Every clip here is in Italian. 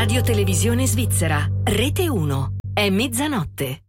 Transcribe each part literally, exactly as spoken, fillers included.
Radio Televisione Svizzera, Rete uno. È mezzanotte.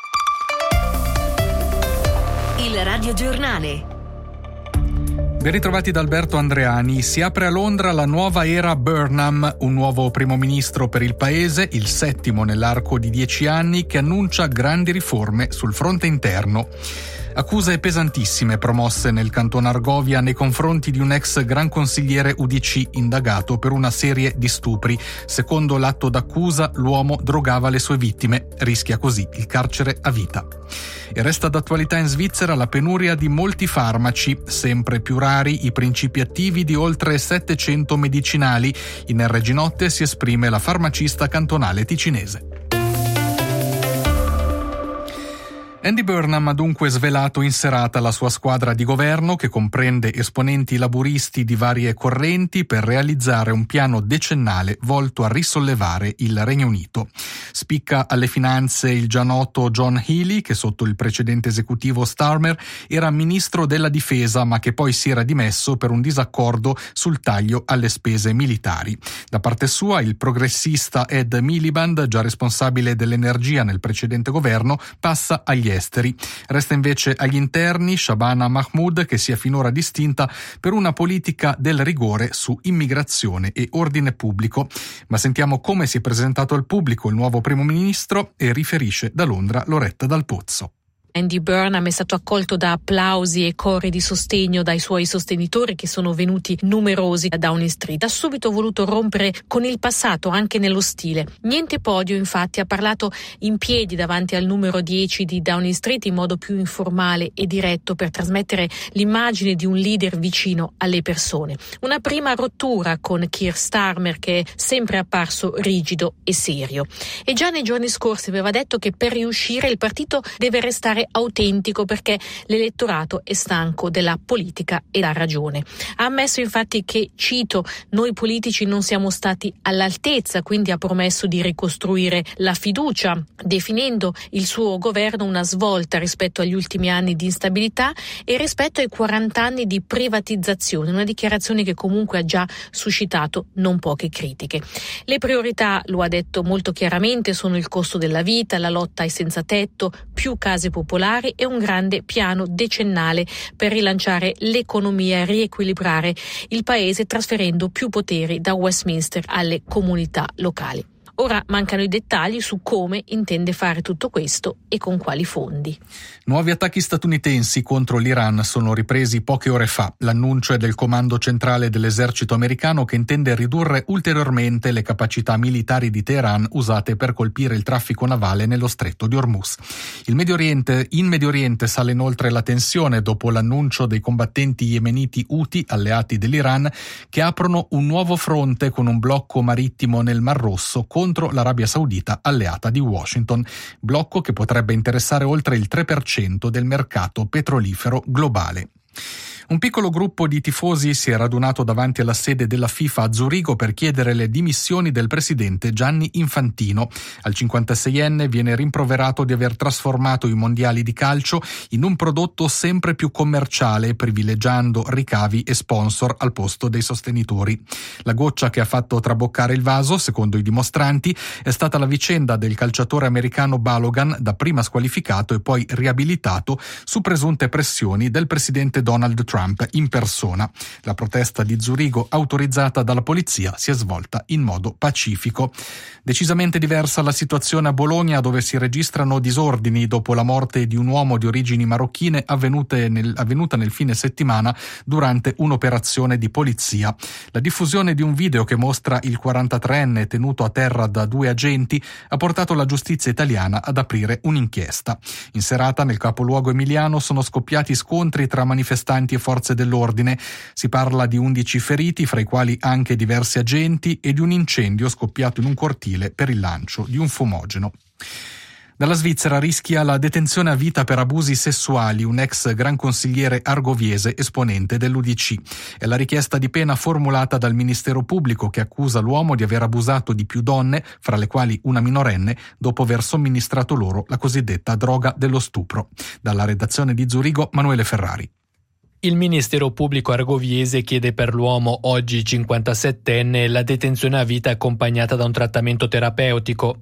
Il radiogiornale. Ben ritrovati da Alberto Andreani. Si apre a Londra la nuova era Burnham, un nuovo primo ministro per il paese, il settimo nell'arco di dieci anni, che annuncia grandi riforme sul fronte interno. Accuse pesantissime promosse nel canton Argovia nei confronti di un ex gran consigliere U D C indagato per una serie di stupri. Secondo l'atto d'accusa, l'uomo drogava le sue vittime. Rischia così il carcere a vita. E resta d'attualità in Svizzera la penuria di molti farmaci, sempre più rari i principi attivi di oltre settecento medicinali. In R G Notte si esprime la farmacista cantonale ticinese. Andy Burnham ha dunque svelato in serata la sua squadra di governo, che comprende esponenti laburisti di varie correnti, per realizzare un piano decennale volto a risollevare il Regno Unito. Spicca alle finanze il già noto John Healey, che sotto il precedente esecutivo Starmer era ministro della difesa, ma che poi si era dimesso per un disaccordo sul taglio alle spese militari. Da parte sua, il progressista Ed Miliband, già responsabile dell'energia nel precedente governo, passa agli esteri. Resta invece agli interni Shabana Mahmood, che si è finora distinta per una politica del rigore su immigrazione e ordine pubblico. Ma sentiamo come si è presentato al pubblico il nuovo primo ministro, e riferisce da Londra Loretta Dal Pozzo. Andy Burnham è stato accolto da applausi e cori di sostegno dai suoi sostenitori, che sono venuti numerosi a Downing Street. Ha subito voluto rompere con il passato, anche nello stile. Niente podio, infatti, ha parlato in piedi davanti al numero dieci di Downing Street in modo più informale e diretto, per trasmettere l'immagine di un leader vicino alle persone. Una prima rottura con Keir Starmer, che è sempre apparso rigido e serio. E già nei giorni scorsi aveva detto che per riuscire il partito deve restare autentico, perché l'elettorato è stanco della politica e la ragione. Ha ammesso infatti che, cito, noi politici non siamo stati all'altezza, quindi ha promesso di ricostruire la fiducia, definendo il suo governo una svolta rispetto agli ultimi anni di instabilità e rispetto ai quaranta anni di privatizzazione, una dichiarazione che comunque ha già suscitato non poche critiche. Le priorità, lo ha detto molto chiaramente, sono il costo della vita, la lotta ai senza tetto, più case popolari e un grande piano decennale per rilanciare l'economia e riequilibrare il paese, trasferendo più poteri da Westminster alle comunità locali. Ora mancano i dettagli su come intende fare tutto questo e con quali fondi. Nuovi attacchi statunitensi contro l'Iran sono ripresi poche ore fa. L'annuncio è del Comando Centrale dell'Esercito americano, che intende ridurre ulteriormente le capacità militari di Teheran usate per colpire il traffico navale nello Stretto di Hormuz. Il Medio Oriente, in Medio Oriente sale inoltre la tensione dopo l'annuncio dei combattenti yemeniti Houthi, alleati dell'Iran, che aprono un nuovo fronte con un blocco marittimo nel Mar Rosso contro l'Arabia Saudita, alleata di Washington, blocco che potrebbe interessare oltre il tre per cento del mercato petrolifero globale. Un piccolo gruppo di tifosi si è radunato davanti alla sede della FIFA a Zurigo per chiedere le dimissioni del presidente Gianni Infantino. Al cinquantaseienne viene rimproverato di aver trasformato i mondiali di calcio in un prodotto sempre più commerciale, privilegiando ricavi e sponsor al posto dei sostenitori. La goccia che ha fatto traboccare il vaso, secondo i dimostranti, è stata la vicenda del calciatore americano Balogan, dapprima squalificato e poi riabilitato su presunte pressioni del presidente Donald Trump in persona. La protesta di Zurigo, autorizzata dalla polizia, si è svolta in modo pacifico. Decisamente diversa la situazione a Bologna, dove si registrano disordini dopo la morte di un uomo di origini marocchine avvenute nel, avvenuta nel fine settimana durante un'operazione di polizia. La diffusione di un video che mostra il quarantatreenne tenuto a terra da due agenti ha portato la giustizia italiana ad aprire un'inchiesta. In serata nel capoluogo emiliano sono scoppiati scontri tra manifestanti e forze dell'ordine. Si parla di undici feriti, fra i quali anche diversi agenti, e di un incendio scoppiato in un cortile per il lancio di un fumogeno. Dalla Svizzera rischia la detenzione a vita per abusi sessuali un ex gran consigliere argoviese esponente dell'U D C. È la richiesta di pena formulata dal Ministero Pubblico, che accusa l'uomo di aver abusato di più donne, fra le quali una minorenne, dopo aver somministrato loro la cosiddetta droga dello stupro. Dalla redazione di Zurigo, Manuele Ferrari. Il Ministero Pubblico Argoviese chiede per l'uomo, oggi cinquantasettenne, la detenzione a vita accompagnata da un trattamento terapeutico.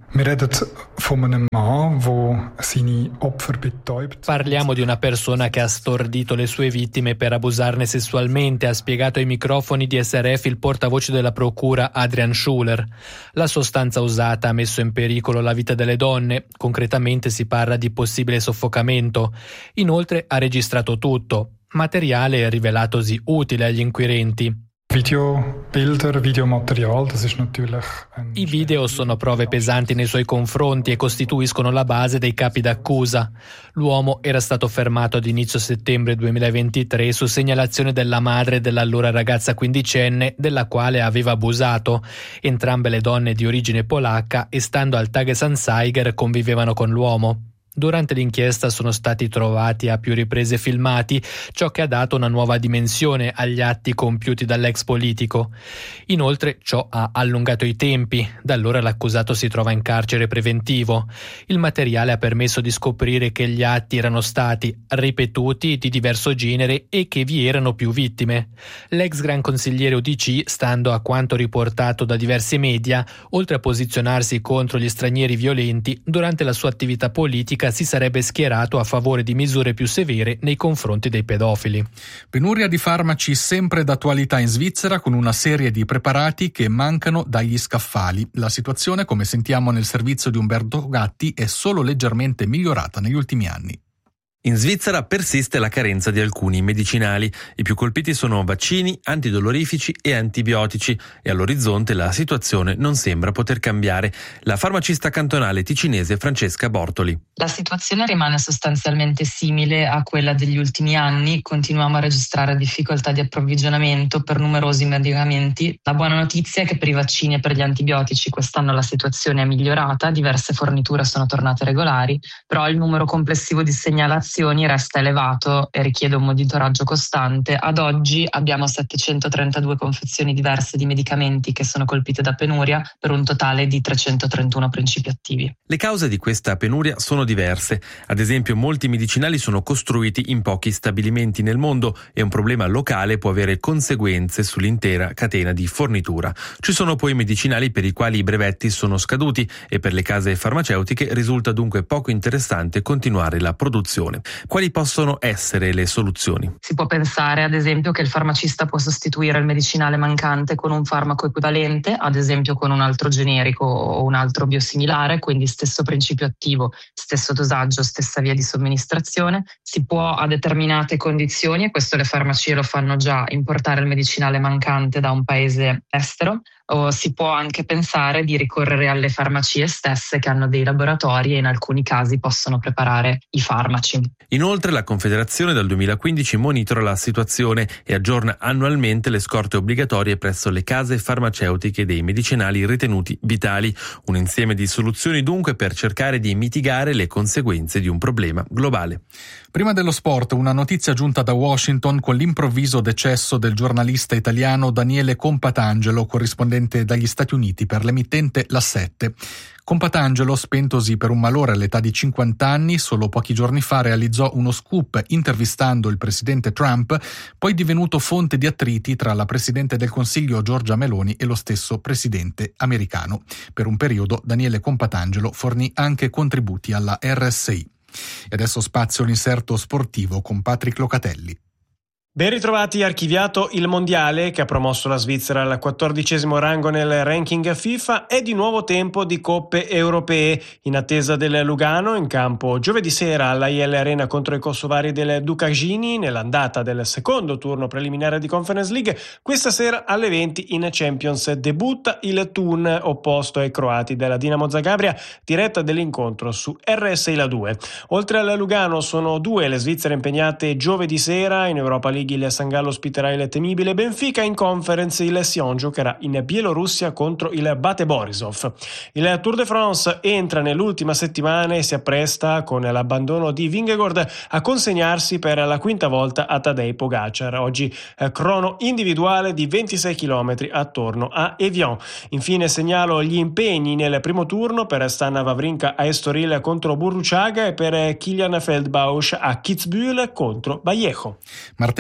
Parliamo di una persona che ha stordito le sue vittime per abusarne sessualmente, ha spiegato ai microfoni di S R F il portavoce della procura Adrian Schuler. La sostanza usata ha messo in pericolo la vita delle donne, concretamente si parla di possibile soffocamento. Inoltre ha registrato tutto. Materiale rivelatosi utile agli inquirenti. Video, Bilder, Videomaterial, das ist natürlich ein... I video sono prove pesanti nei suoi confronti e costituiscono la base dei capi d'accusa. L'uomo era stato fermato ad inizio settembre duemilaventitré su segnalazione della madre dell'allora ragazza quindicenne della quale aveva abusato. Entrambe le donne di origine polacca e stando al Tagesanzeiger convivevano con l'uomo. Durante l'inchiesta sono stati trovati a più riprese filmati, ciò che ha dato una nuova dimensione agli atti compiuti dall'ex politico. Inoltre ciò ha allungato i tempi, da allora l'accusato si trova in carcere preventivo. Il materiale ha permesso di scoprire che gli atti erano stati ripetuti, di diverso genere e che vi erano più vittime. L'ex gran consigliere U D C, stando a quanto riportato da diversi media, oltre a posizionarsi contro gli stranieri violenti, durante la sua attività politica si sarebbe schierato a favore di misure più severe nei confronti dei pedofili. Penuria di farmaci sempre d'attualità in Svizzera, con una serie di preparati che mancano dagli scaffali. La situazione, come sentiamo nel servizio di Umberto Gatti, è solo leggermente migliorata negli ultimi anni. In Svizzera persiste la carenza di alcuni medicinali. I più colpiti sono vaccini, antidolorifici e antibiotici e all'orizzonte la situazione non sembra poter cambiare. La farmacista cantonale ticinese Francesca Bortoli. La situazione rimane sostanzialmente simile a quella degli ultimi anni. Continuiamo a registrare difficoltà di approvvigionamento per numerosi medicamenti. La buona notizia è che per i vaccini e per gli antibiotici quest'anno la situazione è migliorata, diverse forniture sono tornate regolari, però il numero complessivo di segnalazioni resta elevato e richiede un monitoraggio costante. Ad oggi abbiamo settecentotrentadue confezioni diverse di medicamenti che sono colpite da penuria, per un totale di trecentotrentuno principi attivi. Le cause di questa penuria sono diverse. Ad esempio, molti medicinali sono costruiti in pochi stabilimenti nel mondo e un problema locale può avere conseguenze sull'intera catena di fornitura. Ci sono poi medicinali per i quali i brevetti sono scaduti e per le case farmaceutiche risulta dunque poco interessante continuare la produzione. Quali possono essere le soluzioni? Si può pensare ad esempio che il farmacista può sostituire il medicinale mancante con un farmaco equivalente, ad esempio con un altro generico o un altro biosimilare, quindi stesso principio attivo, stesso dosaggio, stessa via di somministrazione. Si può a determinate condizioni, e questo le farmacie lo fanno già, importare il medicinale mancante da un paese estero. O si può anche pensare di ricorrere alle farmacie stesse che hanno dei laboratori e in alcuni casi possono preparare i farmaci. Inoltre la Confederazione dal duemilaquindici monitora la situazione e aggiorna annualmente le scorte obbligatorie presso le case farmaceutiche dei medicinali ritenuti vitali. Un insieme di soluzioni dunque per cercare di mitigare le conseguenze di un problema globale. Prima dello sport, una notizia giunta da Washington con l'improvviso decesso del giornalista italiano Daniele Compatangelo, corrispondente dagli Stati Uniti per l'emittente La sette. Compatangelo, spentosi per un malore all'età di cinquanta anni, solo pochi giorni fa realizzò uno scoop intervistando il presidente Trump, poi divenuto fonte di attriti tra la presidente del Consiglio Giorgia Meloni e lo stesso presidente americano. Per un periodo Daniele Compatangelo fornì anche contributi alla R S I. E adesso spazio l'inserto sportivo con Patrick Locatelli. Ben ritrovati, archiviato il mondiale che ha promosso la Svizzera al quattordicesimo rango nel ranking FIFA. È di nuovo tempo di coppe europee. In attesa del Lugano, in campo giovedì sera all'A I L Arena contro i kosovari del Dukagini nell'andata del secondo turno preliminare di Conference League. Questa sera alle venti in Champions debutta il Thun opposto ai croati della Dinamo Zagabria, diretta dell'incontro su R S I La due. Oltre al Lugano sono due le Svizzere impegnate giovedì sera in Europa League. Il San Gallo ospiterà il temibile Benfica, in Conference il Sion giocherà in Bielorussia contro il Bate Borisov. Il Tour de France entra nell'ultima settimana e si appresta, con l'abbandono di Vingegaard, a consegnarsi per la quinta volta a Tadej Pogacar. Oggi eh, crono individuale di ventisei chilometri attorno a Evian. Infine segnalo gli impegni nel primo turno per Stan Wawrinka a Estoril contro Burruchaga e per Kilian Feldbausch a Kitzbühel contro Vallejo. Martedì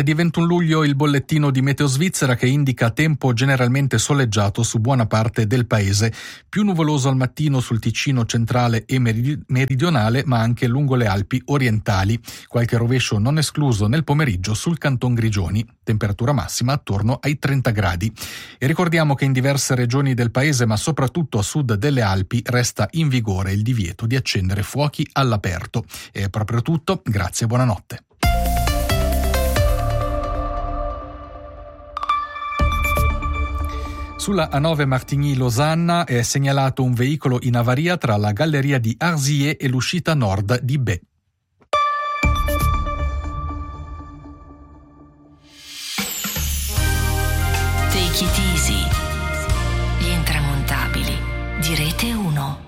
Venerdì ventuno luglio il bollettino di Meteo Svizzera che indica tempo generalmente soleggiato su buona parte del paese, più nuvoloso al mattino sul Ticino centrale e meridionale, ma anche lungo le Alpi orientali. Qualche rovescio non escluso nel pomeriggio sul Canton Grigioni, temperatura massima attorno ai trenta gradi. E ricordiamo che in diverse regioni del paese, ma soprattutto a sud delle Alpi, resta in vigore il divieto di accendere fuochi all'aperto. È proprio tutto, grazie e buonanotte. Sulla A nove Martigny-Losanna è segnalato un veicolo in avaria tra la galleria di Arzier e l'uscita nord di Be. Take it easy. Gli intramontabili di Rete uno.